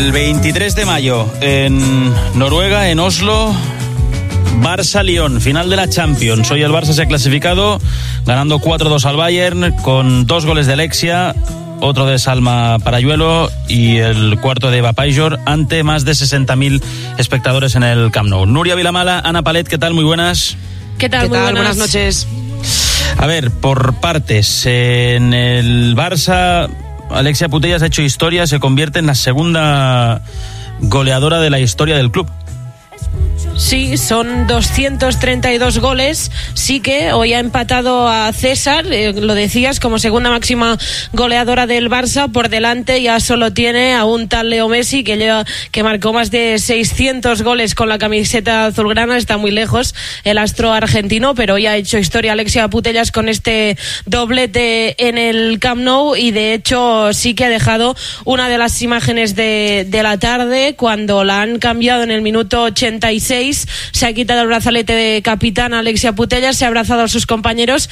El 23 de mayo en Noruega, en Oslo, Barça-Lyon, final de la Champions. Hoy el Barça se ha clasificado ganando 4-2 al Bayern con 2 goles de Alexia, otro de Salma Parayuelo y el cuarto de Eva Pajor ante más de 60.000 espectadores en el Camp Nou. Nuria Vilamala, Ana Palet, ¿qué tal? Muy buenas. ¿Qué tal? Muy buenas noches. A ver, por partes. En el Barça, Alexia Putellas ha hecho historia, se convierte en la segunda goleadora de la historia del club. Sí, son 232 goles. Sí que hoy ha empatado a César, lo decías, como segunda máxima goleadora del Barça. Por delante ya solo tiene a un tal Leo Messi que marcó más de 600 goles con la camiseta azulgrana. Está muy lejos el astro argentino, pero hoy ha hecho historia Alexia Putellas con este doblete en el Camp Nou, y de hecho sí que ha dejado una de las imágenes de la tarde cuando la han cambiado en el minuto 86. Se ha quitado el brazalete de capitán Alexia Putellas, se ha abrazado a sus compañeros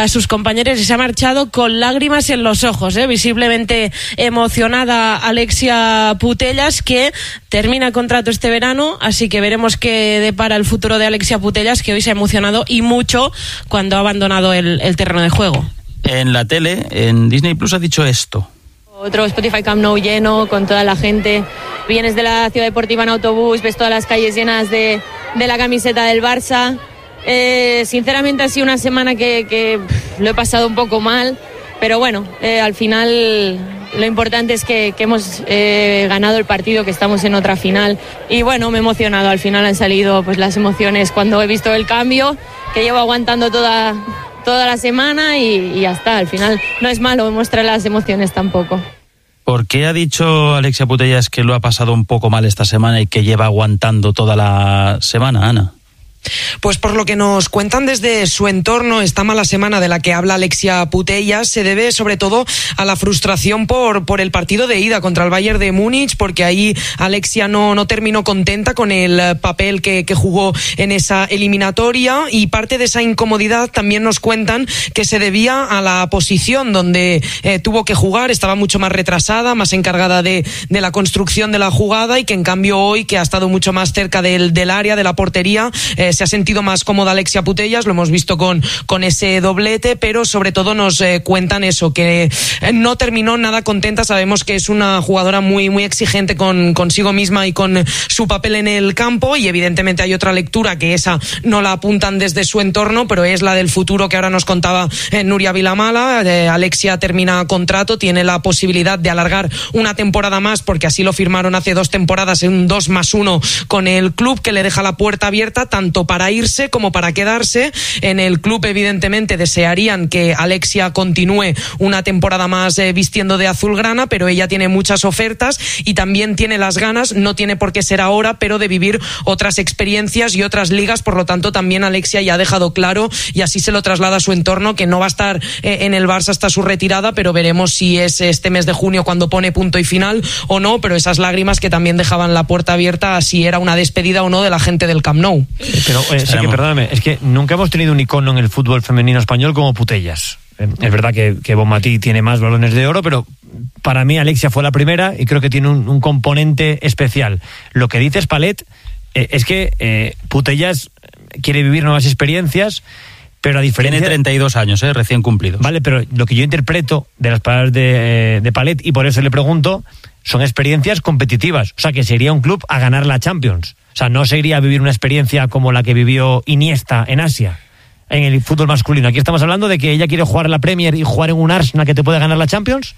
y se ha marchado con lágrimas en los ojos, visiblemente emocionada Alexia Putellas, que termina contrato este verano, así que veremos qué depara el futuro de Alexia Putellas, que hoy se ha emocionado y mucho cuando ha abandonado el terreno de juego. En la tele, en Disney Plus, ha dicho esto. Otro Spotify Camp Nou lleno, con toda la gente. Vienes de la ciudad deportiva en autobús, ves todas las calles llenas de la camiseta del Barça. Sinceramente ha sido una semana que lo he pasado un poco mal, pero bueno, al final lo importante es que hemos ganado el partido, que estamos en otra final. Y bueno, me he emocionado, al final han salido pues las emociones cuando he visto el cambio, que llevo aguantando toda la semana, y ya está. Al final no es malo mostrar las emociones tampoco. ¿Por qué ha dicho Alexia Putellas que lo ha pasado un poco mal esta semana y que lleva aguantando toda la semana, Ana? Pues por lo que nos cuentan desde su entorno, esta mala semana de la que habla Alexia Putellas se debe sobre todo a la frustración por el partido de ida contra el Bayern de Múnich, porque ahí Alexia no terminó contenta con el papel que jugó en esa eliminatoria, y parte de esa incomodidad también nos cuentan que se debía a la posición donde tuvo que jugar. Estaba mucho más retrasada, más encargada de la construcción de la jugada, y que en cambio hoy, que ha estado mucho más cerca del área, de la portería, se ha sentido más cómoda Alexia Putellas. Lo hemos visto con ese doblete, pero sobre todo nos cuentan eso, que no terminó nada contenta. Sabemos que es una jugadora muy, muy exigente consigo misma y con su papel en el campo, y evidentemente hay otra lectura, que esa no la apuntan desde su entorno, pero es la del futuro que ahora nos contaba Nuria Vilamala. Alexia termina contrato, tiene la posibilidad de alargar una temporada más, porque así lo firmaron hace 2 temporadas, en un 2+1 con el club, que le deja la puerta abierta tanto para irse como para quedarse. En el club evidentemente desearían que Alexia continúe una temporada más vistiendo de azulgrana, pero ella tiene muchas ofertas y también tiene las ganas, no tiene por qué ser ahora, pero de vivir otras experiencias y otras ligas. Por lo tanto, también Alexia ya ha dejado claro, y así se lo traslada a su entorno, que no va a estar en el Barça hasta su retirada, pero veremos si es este mes de junio cuando pone punto y final o no. Pero esas lágrimas que también dejaban la puerta abierta a si era una despedida o no de la gente del Camp Nou. Pero sí, que perdóname, es que nunca hemos tenido un icono en el fútbol femenino español como Putellas. Es verdad que Bonmatí tiene más balones de oro, pero para mí Alexia fue la primera y creo que tiene un componente especial. Lo que dices, Palet, es que Putellas quiere vivir nuevas experiencias, pero a diferencia... Tiene 32 años, recién cumplidos. Vale, pero lo que yo interpreto de las palabras de Palet, y por eso le pregunto, son experiencias competitivas. O sea, que sería un club a ganar la Champions. O sea, no se iría a vivir una experiencia como la que vivió Iniesta en Asia, en el fútbol masculino. Aquí estamos hablando de que ella quiere jugar en la Premier y jugar en un Arsenal que te puede ganar la Champions.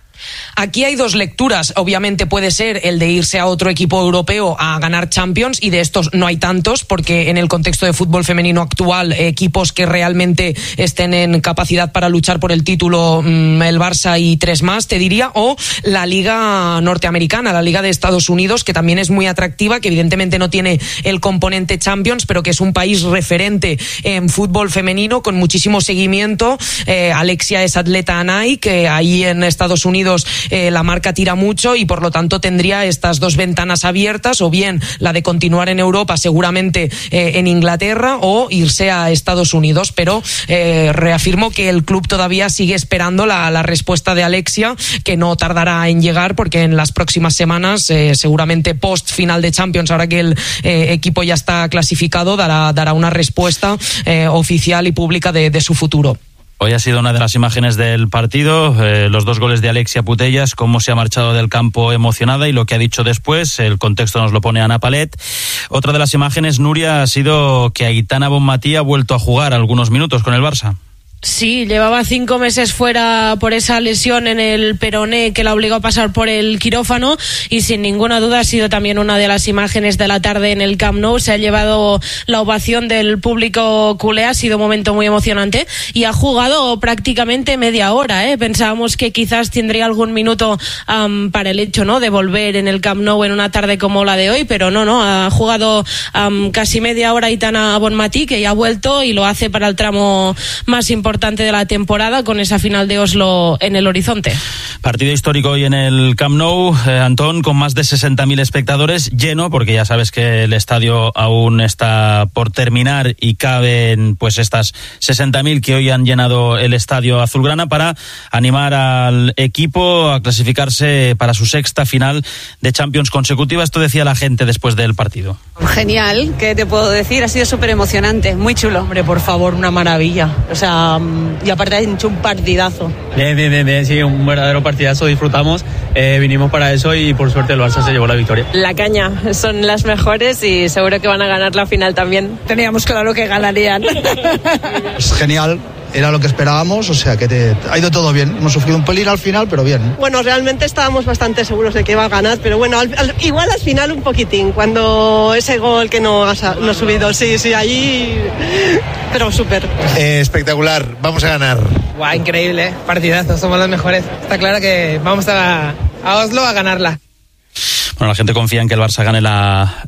Aquí hay dos lecturas. Obviamente puede ser el de irse a otro equipo europeo a ganar Champions, y de estos no hay tantos, porque en el contexto de fútbol femenino actual, equipos que realmente estén en capacidad para luchar por el título, el Barça y tres más, te diría, o la liga norteamericana, la liga de Estados Unidos, que también es muy atractiva, que evidentemente no tiene el componente Champions, pero que es un país referente en fútbol femenino con muchísimo seguimiento. Alexia es atleta Nike, que ahí en Estados Unidos Unidos la marca tira mucho y por lo tanto tendría estas dos ventanas abiertas, o bien la de continuar en Europa, seguramente en Inglaterra, o irse a Estados Unidos, pero reafirmo que el club todavía sigue esperando la respuesta de Alexia, que no tardará en llegar, porque en las próximas semanas, seguramente post final de Champions, ahora que el equipo ya está clasificado, dará una respuesta oficial y pública de su futuro. Hoy ha sido una de las imágenes del partido, los 2 goles de Alexia Putellas, cómo se ha marchado del campo emocionada y lo que ha dicho después. El contexto nos lo pone Ana Palet. Otra de las imágenes, Nuria, ha sido que Aitana Bonmatí ha vuelto a jugar algunos minutos con el Barça. Sí, llevaba 5 meses fuera por esa lesión en el peroné que la obligó a pasar por el quirófano, y sin ninguna duda ha sido también una de las imágenes de la tarde en el Camp Nou. Se ha llevado la ovación del público culé, ha sido un momento muy emocionante y ha jugado prácticamente media hora. Pensábamos que quizás tendría algún minuto para el hecho, ¿no?, de volver en el Camp Nou en una tarde como la de hoy, pero no, ha jugado casi media hora Aitana Bonmatí, que ya ha vuelto y lo hace para el tramo más importante de la temporada, con esa final de Oslo en el horizonte. Partido histórico hoy en el Camp Nou, Antón, con más de 60.000 espectadores, lleno, porque ya sabes que el estadio aún está por terminar y caben pues estas 60.000 que hoy han llenado el estadio azulgrana, para animar al equipo a clasificarse para su 6ª final de Champions consecutiva. Esto decía la gente después del partido. Genial, ¿qué te puedo decir? Ha sido súper emocionante, muy chulo. Hombre, por favor, una maravilla. O sea, y aparte ha hecho un partidazo. Bien, sí, un verdadero partidazo, disfrutamos, vinimos para eso y por suerte el Barça se llevó la victoria. La caña, son las mejores y seguro que van a ganar la final también. Teníamos claro que ganarían. Es genial. Era lo que esperábamos, o sea que ha ido todo bien. Hemos sufrido un pelín al final, pero bien. Bueno, realmente estábamos bastante seguros de que iba a ganar, pero bueno, igual al final un poquitín, cuando ese gol que no ha subido, sí, allí, pero súper. Espectacular, vamos a ganar. Guau, increíble, partidazo, somos los mejores. Está claro que vamos a Oslo a ganarla. Bueno, la gente confía en que el Barça gane la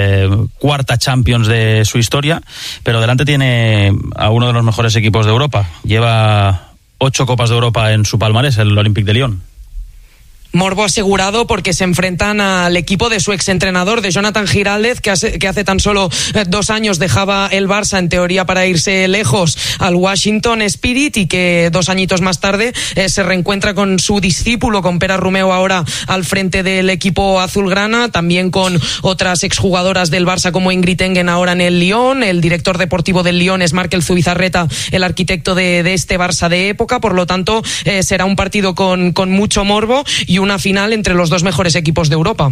4ª Champions de su historia, pero delante tiene a uno de los mejores equipos de Europa. Lleva 8 Copas de Europa en su palmarés, el Olympique de Lyon. Morbo asegurado, porque se enfrentan al equipo de su exentrenador, de Jonathan Giraldez, que hace tan solo 2 años dejaba el Barça en teoría para irse lejos al Washington Spirit, y que 2 añitos más tarde se reencuentra con su discípulo, con Pere Romeu, ahora al frente del equipo azulgrana, también con otras exjugadoras del Barça como Ingrid Engen ahora en el Lyon. El director deportivo del Lyon es Markel Zubizarreta, el arquitecto de este Barça de época. Por lo tanto, será un partido con mucho morbo y una final entre los 2 mejores equipos de Europa.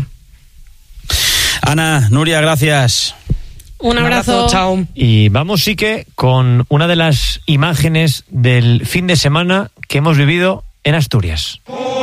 Ana, Nuria, gracias. Un abrazo, chao. Y vamos, sí, que con una de las imágenes del fin de semana que hemos vivido en Asturias.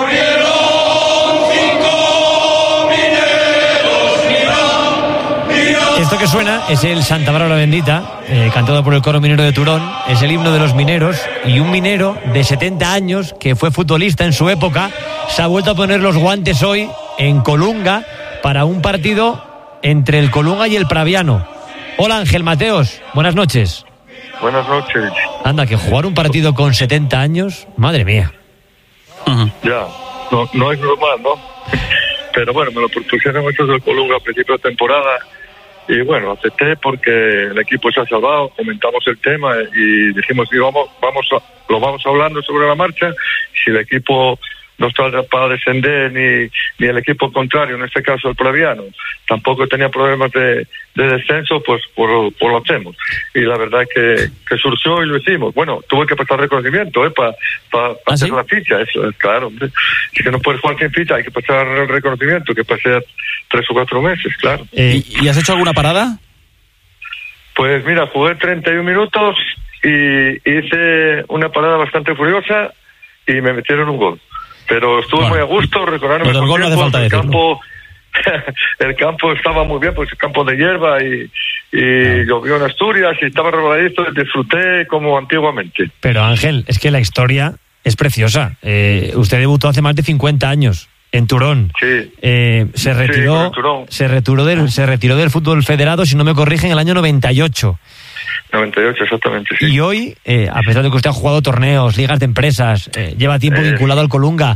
Esto que suena es el Santa Bárbara Bendita, cantado por el coro minero de Turón. Es el himno de los mineros, y un minero de 70 años que fue futbolista en su época se ha vuelto a poner los guantes hoy en Colunga para un partido entre el Colunga y el Praviano. Hola, Ángel Mateos, buenas noches. Buenas noches. Anda, que jugar un partido con 70 años, madre mía. Ya, no es normal, ¿no? Pero bueno, me lo propusieron muchos del Colunga a principio de temporada. Y bueno, acepté porque el equipo se ha salvado, comentamos el tema y dijimos que lo vamos hablando sobre la marcha. Si el equipo no está para descender, ni el equipo contrario, en este caso el Praviano, tampoco tenía problemas de descenso, pues lo hacemos. Y la verdad que surgió y lo hicimos. Bueno, tuve que pasar reconocimiento para hacer la ficha, eso es claro. Es que no puedes jugar sin ficha, hay que pasar el reconocimiento, que pasar 3 o 4 meses, claro. ¿Y has hecho alguna parada? Pues mira, jugué 31 minutos y hice una parada bastante furiosa y me metieron un gol. Pero estuve muy a gusto, recordándome el gol no hace falta decirlo. El campo estaba muy bien, pues el campo de hierba y llovió en Asturias y estaba regaladito y disfruté como antiguamente. Pero Ángel, es que la historia es preciosa. Usted debutó hace más de 50 años en Turón. Sí. Se retiró del fútbol federado, si no me corrigen, en el año 98. 98, exactamente, sí. Y hoy, a pesar de que usted ha jugado torneos, ligas de empresas, lleva tiempo vinculado al Colunga,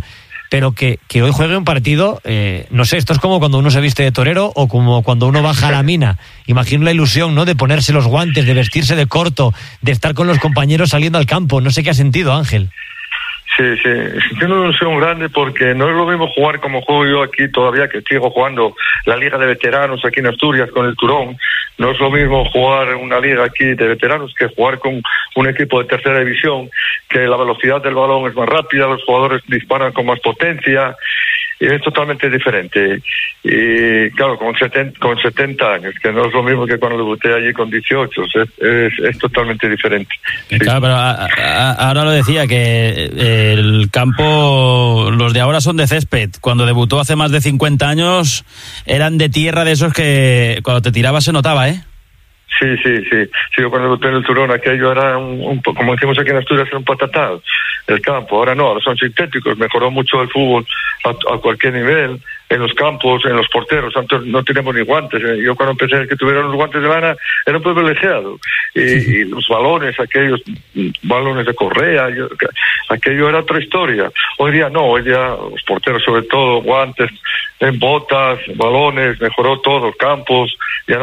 pero que hoy juegue un partido, no sé, esto es como cuando uno se viste de torero o como cuando uno baja a la mina. Imagino la ilusión, ¿no?, de ponerse los guantes, de vestirse de corto, de estar con los compañeros saliendo al campo. No sé qué ha sentido, Ángel. Sí, tiene una ilusión grande porque no es lo mismo jugar como juego yo aquí todavía, que sigo jugando la Liga de Veteranos aquí en Asturias con el Turón. No es lo mismo jugar una liga aquí de veteranos que jugar con un equipo de tercera división, que la velocidad del balón es más rápida, los jugadores disparan con más potencia, y es totalmente diferente. Y claro, con 70 años, que no es lo mismo que cuando debuté allí con 18, es totalmente diferente. Sí. Claro, pero ahora lo decía, que el campo, los de ahora son de césped. Cuando debutó hace más de 50 años, eran de tierra, de esos que cuando te tirabas se notaba, ¿eh? Sí, yo cuando debuté en el Turón, aquello era como decimos aquí en Asturias, era un patatal el campo. Ahora no, ahora son sintéticos, mejoró mucho el fútbol a cualquier nivel, en los campos, en los porteros. Antes no teníamos ni guantes. Yo cuando empecé que tuvieran los guantes de lana era un privilegiado. Y los balones, aquellos balones de correa, aquello era otra historia. Hoy día no, hoy día los porteros sobre todo, guantes, en botas, balones, mejoró todo, campos, ya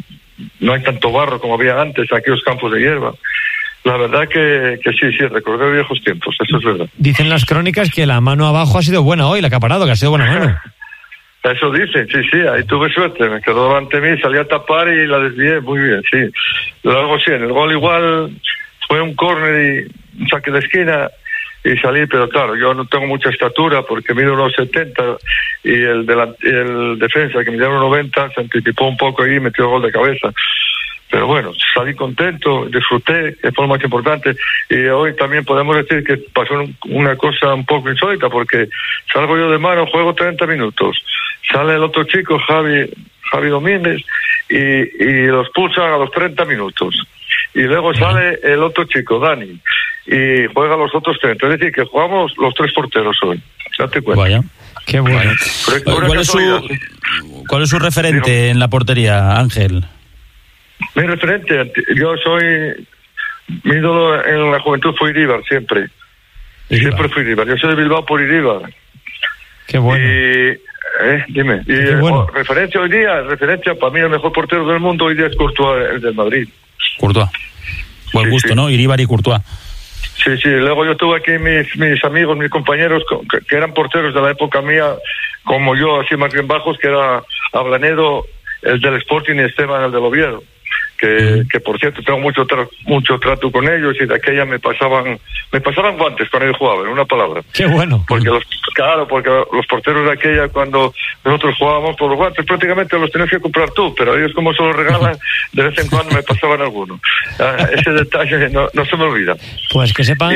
no hay tanto barro como había antes, aquellos campos de hierba. La verdad que sí, recordé viejos tiempos, eso es verdad. Dicen las crónicas que la mano abajo ha sido buena hoy, la que ha parado, que ha sido buena mano. Eso dicen, sí, ahí tuve suerte, me quedó delante de mí, salí a tapar y la desvié muy bien, sí. Luego sí, en el gol igual fue un córner y un saque de esquina y salí, pero claro, yo no tengo mucha estatura porque mido 1,70 y el defensa que midía 1,90 se anticipó un poco ahí y metió el gol de cabeza. Pero bueno, salí contento, disfruté, que fue lo más importante, y hoy también podemos decir que pasó una cosa un poco insólita, porque salgo yo de mano, juego 30 minutos, sale el otro chico, Javi Domínguez, y los expulsan a los 30 minutos, y luego sale el otro chico, Dani, y juega los otros 30, es decir, que jugamos los 3 porteros hoy, date cuenta. Vaya, qué bueno. ¿Cuál es su referente en la portería, Ángel? Mi referente, mi ídolo en la juventud fue Iríbar, siempre fui Iríbar, yo soy de Bilbao por Iríbar. Qué bueno. Dime, referencia hoy día, para mí el mejor portero del mundo hoy día es Courtois, el del Madrid. Courtois, buen gusto, ¿no? Iríbar y Courtois. Sí, luego yo tuve aquí mis amigos, mis compañeros que eran porteros de la época mía, como yo, así más bien bajos, que era Ablanedo, el del Sporting, y Esteban, el del Oviedo. Que por cierto tengo mucho trato con ellos, y de aquella me pasaban guantes cuando ellos jugaban, en una palabra. Qué bueno. Porque los porteros de aquella, cuando nosotros jugábamos, por los guantes prácticamente los tenías que comprar tú, pero ellos como se los regalan, de vez en cuando me pasaban algunos. Ese detalle no se me olvida. Pues que sepan.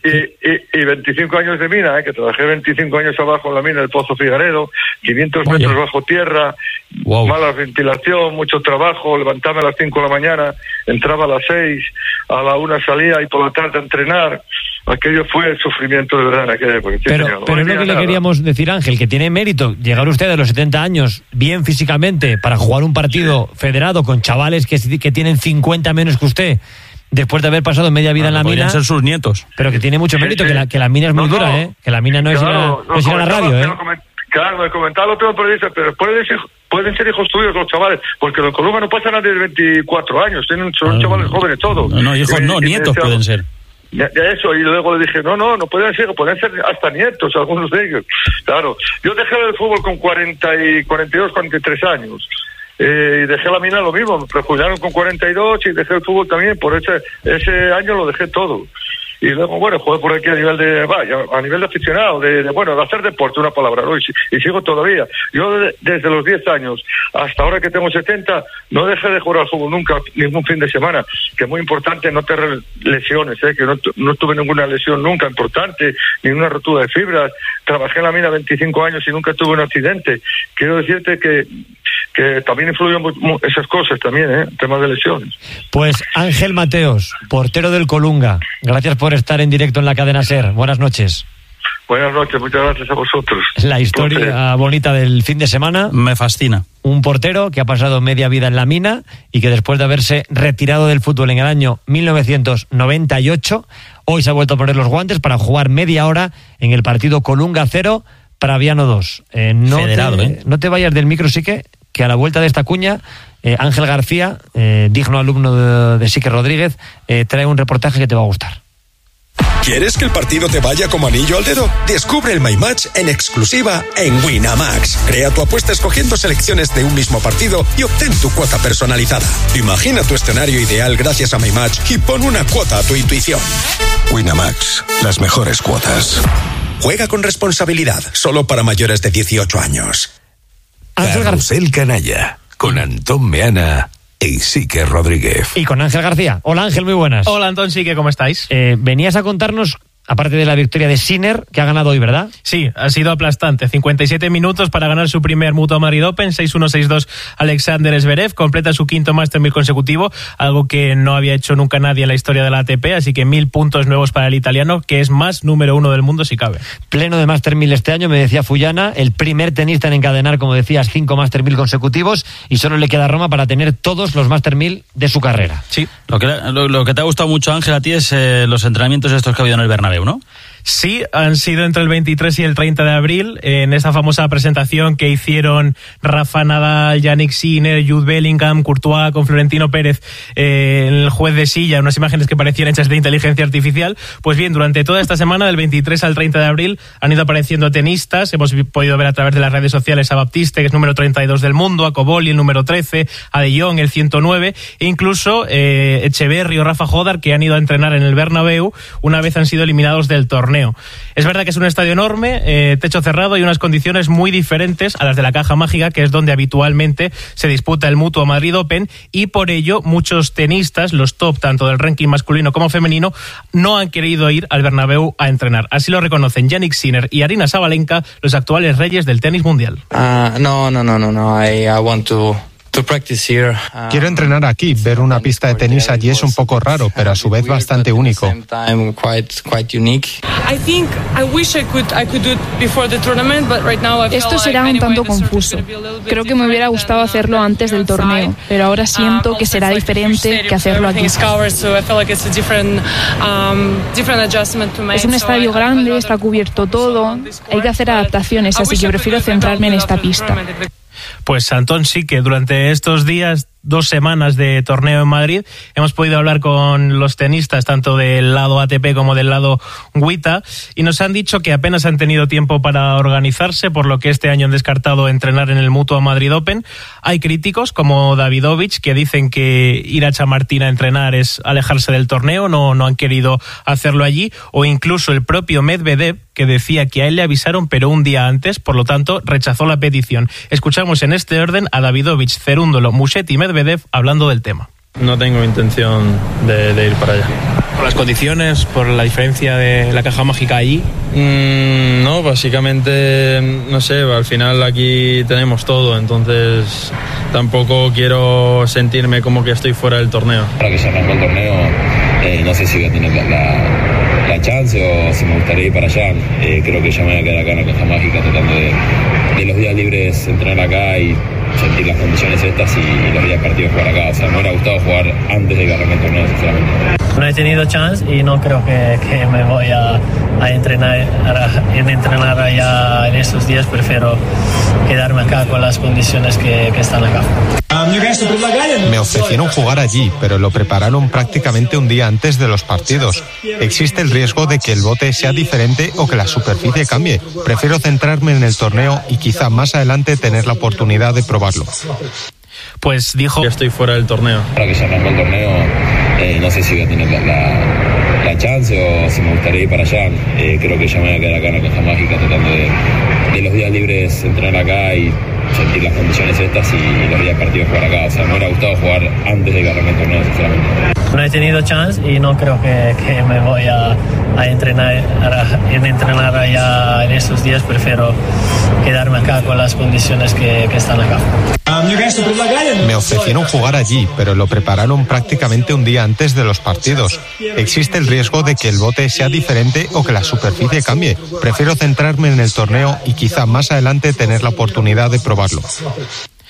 Y 25 años de mina, que trabajé 25 años abajo en la mina del Pozo Figaredo, 500 metros bajo tierra, mala ventilación, mucho trabajo, levantarme a las 5 de la mañana, entraba a las 6, a la 1 salía y por la tarde a entrenar. Aquello fue sufrimiento de verdad en aquella época. Pero es lo que le queríamos decir, Ángel, que tiene mérito llegar usted a los 70 años bien físicamente para jugar un partido federado con chavales que tienen 50 menos que usted, después de haber pasado media vida en la mina. Podrían ser sus nietos. Pero que tiene mucho mérito, que la mina es muy dura, ¿eh? Que la mina no es ir a la radio, ¿eh? Claro, me comentaba el otro periodista, pero pueden ser hijos tuyos los chavales, porque en Columba no pasa nadie de 24 años, son chavales jóvenes todos. No, hijos no, nietos pueden ser. Ya eso, y luego le dije, no pueden ser hasta nietos, algunos de ellos. Claro, yo dejé el fútbol con 42, 43 años. Y dejé la mina lo mismo, me prejubilaron con 42 y dejé el fútbol también, por ese año lo dejé todo. Y luego, bueno, jugué por aquí a nivel de aficionado, de hacer deporte, una palabra, ¿no? Y sigo todavía. Yo desde los 10 años hasta ahora que tengo 70, no dejé de jugar al fútbol nunca, ningún fin de semana, que es muy importante no tener lesiones, que no tuve ninguna lesión nunca importante, ni una rotura de fibras. Trabajé en la mina 25 años y nunca tuve un accidente. Quiero decirte que también influyen esas cosas también, temas de lesiones. Pues Ángel Mateos, portero del Colunga, gracias por estar en directo en la cadena SER. Buenas noches. Buenas noches, muchas gracias a vosotros. La historia bonita del fin de semana. Me fascina. Un portero que ha pasado media vida en la mina y que después de haberse retirado del fútbol en el año 1998, hoy se ha vuelto a poner los guantes para jugar media hora en el partido Colunga 0, Praviano 2. Federado, no te vayas del micro, que a la vuelta de esta cuña, Ángel García, digno alumno de Sique Rodríguez, trae un reportaje que te va a gustar. ¿Quieres que el partido te vaya como anillo al dedo? Descubre el My Match en exclusiva en Winamax. Crea tu apuesta escogiendo selecciones de un mismo partido y obtén tu cuota personalizada. Imagina tu escenario ideal gracias a My Match y pon una cuota a tu intuición. Winamax, las mejores cuotas. Juega con responsabilidad, solo para mayores de 18 años. Carrusel Canalla, con Antón Meana y Sique Rodríguez. Y con Ángel García. Hola Ángel, muy buenas. Hola Antón, Sique, ¿cómo estáis? Venías a contarnos, aparte de la victoria de Sinner, que ha ganado hoy, ¿verdad? Sí, ha sido aplastante. 57 minutos para ganar su primer Mutua Madrid Open, 6-1, 6-2 Alexander Zverev, completa su quinto Master 1000 consecutivo, algo que no había hecho nunca nadie en la historia de la ATP, así que 1000 puntos nuevos para el italiano, que es más número 1 del mundo si cabe. Pleno de Master 1000 este año, me decía Fullana, el primer tenista en encadenar, como decías, 5 Master 1000 consecutivos, y solo le queda a Roma para tener todos los Master 1000 de su carrera. Sí, lo que te ha gustado mucho, Ángel, a ti es los entrenamientos estos que ha habido en el Bernabéu, ¿no? Sí, han sido entre el 23 y el 30 de abril, en esa famosa presentación que hicieron Rafa Nadal, Yannick Sinner, Jude Bellingham, Courtois con Florentino Pérez, el juez de silla, unas imágenes que parecían hechas de inteligencia artificial. Pues bien, durante toda esta semana, del 23 al 30 de abril, han ido apareciendo tenistas. Hemos podido ver a través de las redes sociales a Baptiste, que es número 32 del mundo, a Cobolli, el número 13, a De Jong, el 109, e incluso Echeverry o Rafa Jodar, que han ido a entrenar en el Bernabéu una vez han sido eliminados del torneo. Es verdad que es un estadio enorme, techo cerrado y unas condiciones muy diferentes a las de la Caja Mágica, que es donde habitualmente se disputa el Mutua Madrid Open, y por ello muchos tenistas, los top tanto del ranking masculino como femenino, no han querido ir al Bernabéu a entrenar. Así lo reconocen Yannick Sinner y Aryna Sabalenka, los actuales reyes del tenis mundial. No. I want to practice here. Quiero entrenar aquí. Ver una pista de tenis allí es un poco raro, pero a su vez bastante único. Esto será un tanto confuso. Creo que me hubiera gustado hacerlo antes del torneo, pero ahora siento que será diferente que hacerlo aquí. Es un estadio grande, está cubierto todo. Hay que hacer adaptaciones, así que prefiero centrarme en esta pista. Pues Antón, sí que durante estos días, 2 semanas de torneo en Madrid, hemos podido hablar con los tenistas, tanto del lado ATP como del lado WTA, y nos han dicho que apenas han tenido tiempo para organizarse, por lo que este año han descartado entrenar en el Mutua Madrid Open. Hay críticos, como Davidovich, que dicen que ir a Chamartín a entrenar es alejarse del torneo, no han querido hacerlo allí, o incluso el propio Medvedev, que decía que a él le avisaron pero un día antes, por lo tanto rechazó la petición. Escuchamos en este orden a Davidovich, Cerúndolo, Musetti y Medvedev hablando del tema. No tengo intención de ir para allá. ¿Por las condiciones, por la diferencia de la Caja Mágica allí? No, básicamente, no sé, al final aquí tenemos todo, entonces tampoco quiero sentirme como que estoy fuera del torneo. Ahora que se arrancó el torneo, no sé si voy a tener la chance o si me gustaría ir para allá. Creo que ya me voy a quedar acá en la Caja Mágica tratando de los días libres entrenar acá y sentir las condiciones estas y los días partidos jugar acá. O sea, me hubiera gustado jugar antes de que arranque el torneo, sinceramente. No he tenido chance y no creo que me voy a entrenar allá en estos días. Prefiero quedarme acá con las condiciones que están acá. Me ofrecieron jugar allí, pero lo prepararon prácticamente un día antes de los partidos. Existe el riesgo de que el bote sea diferente o que la superficie cambie. Prefiero centrarme en el torneo y quizá más adelante tener la oportunidad de probarlo. Pues dijo que estoy fuera del torneo. Ahora que se arrancó el torneo, no sé si voy a tener la chance o si me gustaría ir para allá. Creo que ya me voy a quedar acá en la Caja Mágica tratando de los días libres entrenar acá y sentir las condiciones estas y los días partidos jugar acá. O sea, me hubiera gustado jugar antes de que arranque el torneo, sinceramente. No he tenido chance y no creo que me voy a entrenar allá en estos días. Prefiero quedarme acá con las condiciones que están acá. Me ofrecieron jugar allí, pero lo prepararon prácticamente un día antes de los partidos. Existe el riesgo de que el bote sea diferente o que la superficie cambie. Prefiero centrarme en el torneo y quizá más adelante tener la oportunidad de probarlo.